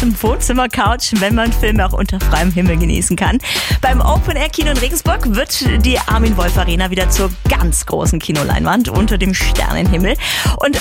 bequemsten Wohnzimmercouch, wenn man Filme auch unter freiem Himmel genießen kann. Beim Open-Air-Kino in Regensburg wird die Armin Wolf Arena wieder zur ganz großen Kinoleinwand unter dem Sternenhimmel. Und